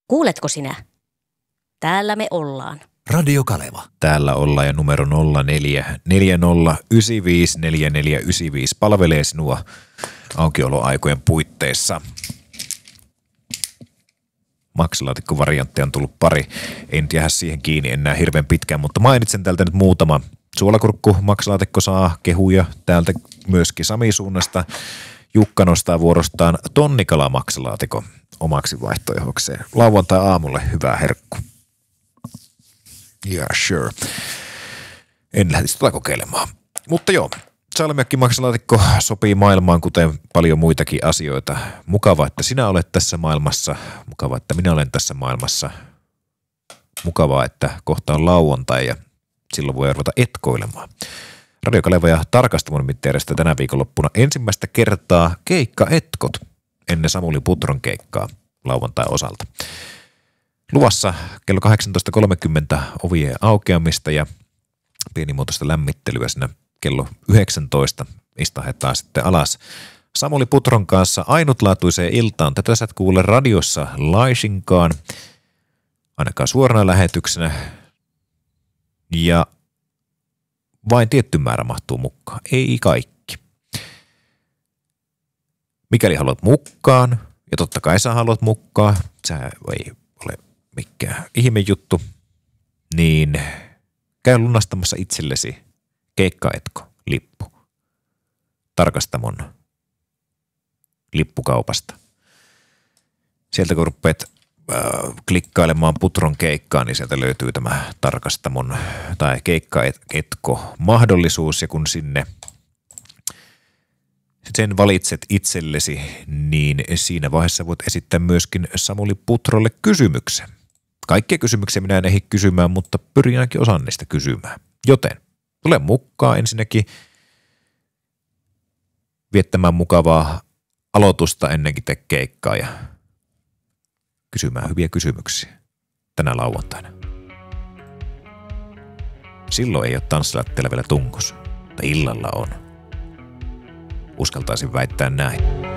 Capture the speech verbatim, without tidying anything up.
Kuuletko sinä? Täällä me ollaan. Radio Kaleva. Täällä ollaan ja numero nolla neljä neljä nolla yhdeksän viisi neljä neljä yhdeksän viisi palvelee sinua aukioloaikojen puitteissa. Maksalaatikkovariantteja on tullut pari. En jää siihen kiinni enää hirveän pitkään, mutta mainitsen täältä nyt muutama. Suolakurkku maksalaatikko saa kehuja täältä myöskin Sami suunnasta. Jukka nostaa vuorostaan tonnikala maksalaatikon omaksi vaihtoehdokseen. Lauantai-aamulle hyvää herkku. Yeah, sure. En lähtisi tuota kokeilemaan. Mutta joo, salmiakki maksalaatikko sopii maailmaan, kuten paljon muitakin asioita. Mukava, että sinä olet tässä maailmassa. Mukava, että minä olen tässä maailmassa. Mukavaa, että kohta on lauantai ja silloin voi ruveta etkoilemaan. Radio Kaleva ja Tarkastamon mitteerestä tänä viikonloppuna ensimmäistä kertaa keikkaetkot ennen Samuli Putron keikkaa lauantai osalta. Luvassa kello kahdeksantoista kolmekymmentä ovien aukeamista ja pienimuotoista lämmittelyä siinä kello yhdeksäntoista istahetaan sitten alas Samuli Putron kanssa ainutlaatuiseen iltaan. Tätä sä et kuule radiossa laisinkaan, ainakaan suorana lähetyksenä. Ja vain tietty määrä mahtuu mukaan, ei kaikki. Mikäli haluat mukaan, ja totta kai sä haluat mukaan, sä ei ole mikään ihme juttu, niin käy lunastamassa itsellesi keikkaetko-lippu Tarkastamon lippukaupasta. Sieltä kun rupeat äh, klikkailemaan Putron keikkaa, niin sieltä löytyy tämä Tarkastamon tai keikkaetko-mahdollisuus, ja kun sinne sen valitset itsellesi, niin siinä vaiheessa voit esittää myöskin Samuli Putrolle kysymyksen. Kaikkia kysymyksiä minä en ehdi kysymään, mutta pyrin ainakin osan niistä kysymään. Joten tule mukaan ensinnäkin viettämään mukavaa aloitusta ennenkin te keikkaa ja kysymään hyviä kysymyksiä tänä lauantaina. Silloin ei ole tanssilattialla vielä tunkos, mutta illalla on. Uskaltaisin väittää näin.